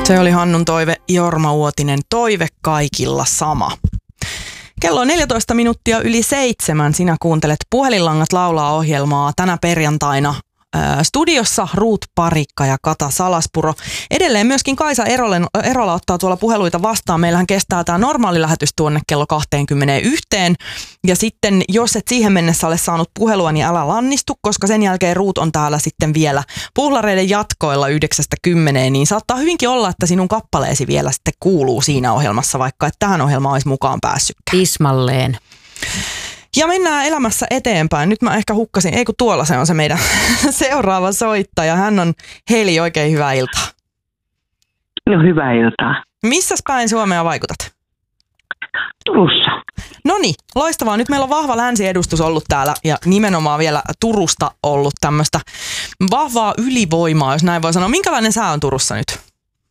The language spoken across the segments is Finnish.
Se oli Hannun toive, Jorma Uotinen, toive kaikilla sama. Kello on 14 minuuttia yli 7. Sinä kuuntelet Puhelinlangat laulaa -ohjelmaa tänä perjantaina. Studiossa Ruut Parikka ja Kata Salaspuro. Edelleen myöskin Kaisa Erola ottaa tuolla puheluita vastaan. Meillähän kestää tämä normaali lähetys tuonne kello 21. Ja sitten, jos et siihen mennessä ole saanut puhelua, niin älä lannistu, koska sen jälkeen Ruut on täällä sitten vielä puhlareiden jatkoilla 9-10. Niin saattaa hyvinkin olla, että sinun kappaleesi vielä sitten kuuluu siinä ohjelmassa, vaikka et tähän ohjelmaan olisi mukaan päässytkään. Tismalleen. Ja mennään elämässä eteenpäin. Nyt mä ehkä hukkasin, ei kun tuolla se on se meidän seuraava soittaja. Hän on Heli, oikein hyvää iltaa. No hyvää iltaa. Missäs päin Suomea vaikutat? Turussa. Noniin, loistavaa. Nyt meillä on vahva länsiedustus ollut täällä ja nimenomaan vielä Turusta ollut tämmöistä vahvaa ylivoimaa, jos näin voi sanoa. Minkälainen sää on Turussa nyt?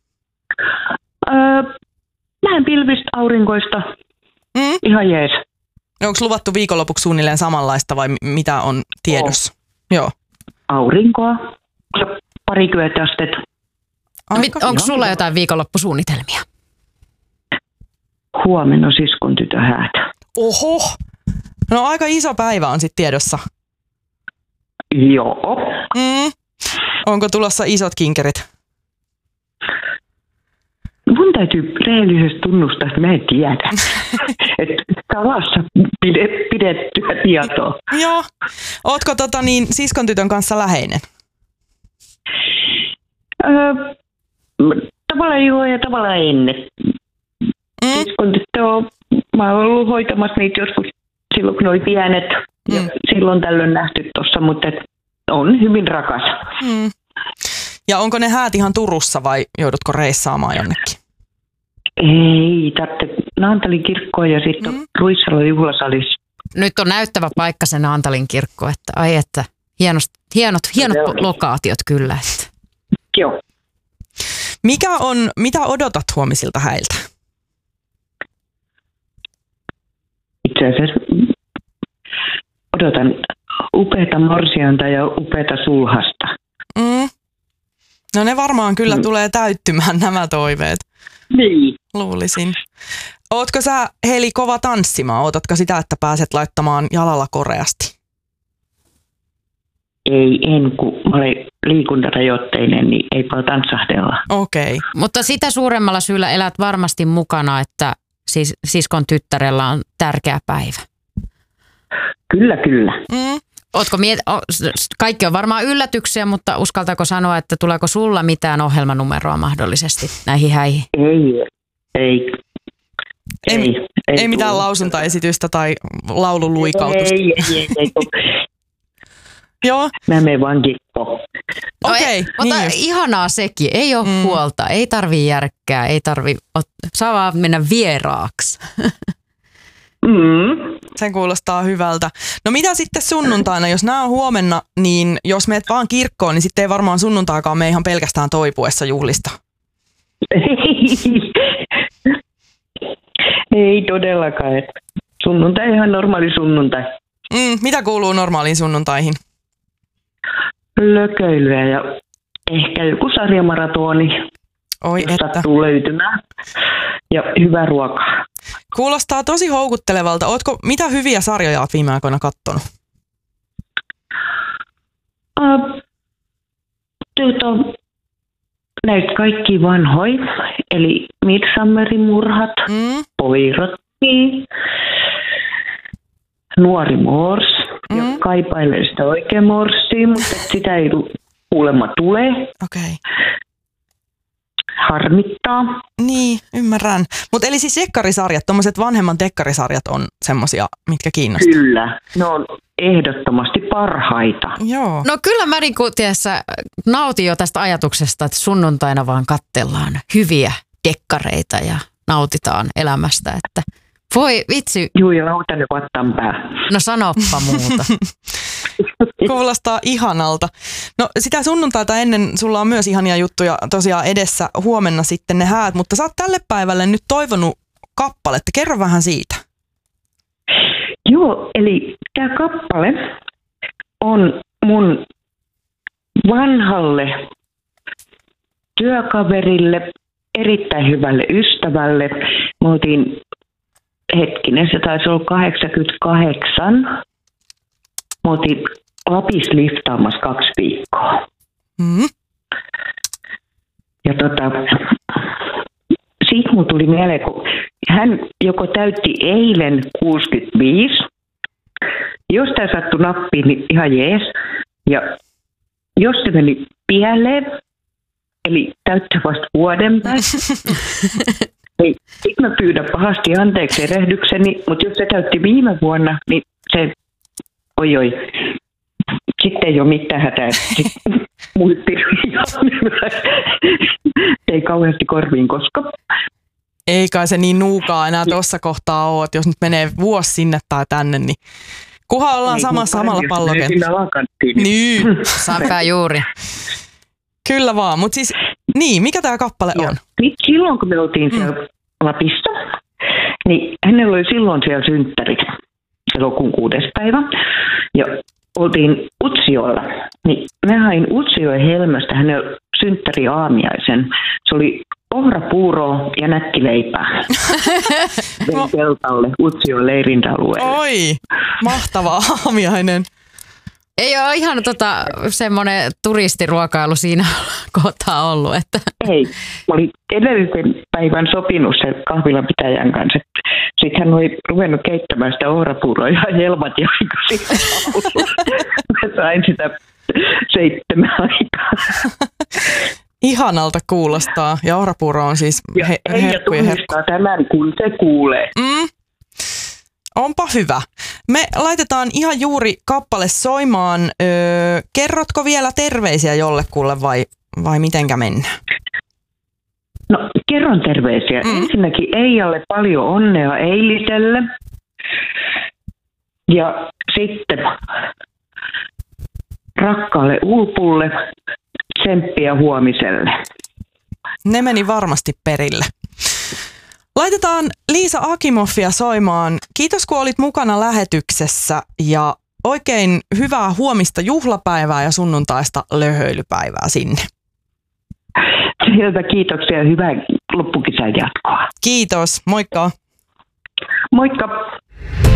Vähän pilvistä, aurinkoista. Ihan jees. Onko luvattu viikonlopuksi suunnilleen samanlaista vai mitä on tiedossa? Joo. Aurinkoa ja parikymmentä astetta. Onko sulla jotain viikonloppusuunnitelmia? Huomenna siskon tytön häätä. Oho! No aika iso päivä on sitten tiedossa. Joo. Onko tulossa isot kinkerit? Mun täytyy rehellisesti tunnustaa, että mä en tiedä. Että salassa pidettyä tietoa. Joo. Ootko siskon tytön kanssa läheinen? Tavallaan joo ja tavallaan ennen. Siskon tyttö on, mä oon ollut hoitamassa niitä joskus silloin, kun ne oli pienet. Ja silloin tällöin nähty tossa, mutta on hyvin rakas. Ja onko ne häät ihan Turussa vai joudutko reissaamaan jonnekin? Ei, tarvitse Naantalin kirkkoon ja sitten on Ruissalon juhlasalissa. Nyt on näyttävä paikka se Naantalin kirkko, että hienot lokaatiot kyllä. Että. Joo. Mitä odotat huomisilta häiltä? Itse asiassa odotan upeata morsianta ja upeata sulhasta. No ne varmaan kyllä tulee täyttymään nämä toiveet. Niin. Luulisin. Ootko sä, Heli, kova tanssimaan? Ootatko sitä, että pääset laittamaan jalalla koreasti? En, kun mä olen liikuntarajoitteinen, niin ei paljon tanssahdella. Okei. Mutta sitä suuremmalla syyllä elät varmasti mukana, että siskon tyttärellä on tärkeä päivä. Kyllä. Kaikki on varmaan yllätyksiä, mutta uskaltaako sanoa, että tuleeko sulla mitään ohjelmanumeroa mahdollisesti näihin häihin? Ei mitään lausuntaesitystä tai laululuikautusta. Ei. Joo. Mä menen vaan kikkoon. Okei. Mutta ihanaa sekin. Ei ole huolta. Ei tarvii järkkää. Saa vaan mennä vieraaksi. Sen kuulostaa hyvältä. No mitä sitten sunnuntaina? Jos nämä on huomenna, niin jos meet vaan kirkkoon, niin sitten ei varmaan sunnuntaikaan mene ihan pelkästään toipuessa juhlista. Ei todellakaan. Sunnuntai ihan normaali sunnuntai. Mitä kuuluu normaaliin sunnuntaihin? Lököilyä ja ehkä joku sarjamaratoni. Oi että. Sattuu löytymään. Ja hyvää ruokaa. Kuulostaa tosi houkuttelevalta. Mitä hyviä sarjoja olet viime aikoina kattonut? Näitä kaikki vanhoja. Eli Midsummerin murhat, Poirotki, Nuori Mors, ja kaipailee sitä oikein morssia, mutta sitä ei kuulemma tule. Okei. Harmittaa. Niin, ymmärrän. Mutta eli siis dekkarisarjat, tommoset vanhemman dekkarisarjat on semmosia, mitkä kiinnostaa? Kyllä, ne on ehdottomasti parhaita. Joo. No kyllä mä nautin jo tästä ajatuksesta, että sunnuntaina vaan katsellaan hyviä dekkareita ja nautitaan elämästä, että voi vitsi. Juu, ja lautanen vattan pää. No sanoppa muuta. Kuulostaa ihanalta. No sitä sunnuntaita ennen sulla on myös ihania juttuja tosiaan edessä, huomenna sitten ne häät, mutta sä oot tälle päivälle nyt toivonut kappaletta. Kerro vähän siitä. Joo, eli tämä kappale on mun vanhalle työkaverille, erittäin hyvälle ystävälle. Me oltiin, se taisi olla 88. Me oltiin Lapissa liftaamassa 2 viikkoa. Mm. Ja siitä mulla tuli mieleen, kun hän joko täytti eilen 65, jos tämä sattui nappiin, niin ihan jees. Ja jos se meni pieleen, eli täyttää vasta vuoden päästä, niin sitten mä pyydän pahasti anteeksi erehdykseni, mutta jos se täytti viime vuonna, niin se, oi, sitten ei ole mitään hätää. Ei kauheasti korviin koska. Ei kai se niin nuukaa enää tuossa kohtaa ole, että jos nyt menee vuosi sinne tai tänne, niin kunhan ollaan samalla pallokentällä. Niin. Saanpä juuri. Kyllä vaan, mutta siis, niin, mikä tämä kappale on? Silloin kun me oltiin siellä Lapissa, niin hänellä oli silloin siellä synttärit, elokuun 6. päivä, ja oltiin Utsjoella, niin mä hain Utsjoen Helmästä hänen synttäriaamiaisen. Se oli ohrapuuroa ja näkkileipää. Vein teltalle Utsjoen leirintäalueelle. Oi, mahtava aamiainen. Ei ole ihan semmoinen turistiruokailu siinä kohtaa ollut. Että. Ei, mä olin edellisen päivän sopinut sen kahvilanpitäjän kanssa. Sitten hän oli ruvennut keittämään sitä ohrapuuroa ja helmat ja sitten mä sain sitä 7 aikaa. Ihanalta kuulostaa. Ja ohrapuuro on siis herkku ja herkku. Tämän, kun se kuulee. Onpa hyvä. Me laitetaan ihan juuri kappale soimaan. Kerrotko vielä terveisiä jollekulle vai mitenkä mennään? No, kerron terveisiä. Ensinnäkin Eijalle paljon onnea eiliselle. Ja sitten rakkaalle Ulpulle tsemppiä huomiselle. Ne meni varmasti perille. Laitetaan Liisa Akimoffia soimaan. Kiitos kun olit mukana lähetyksessä ja oikein hyvää huomista juhlapäivää ja sunnuntaista löhöilypäivää sinne. Sieltä kiitoksia ja hyvää loppukisän jatkoa. Kiitos, moikka. Moikka.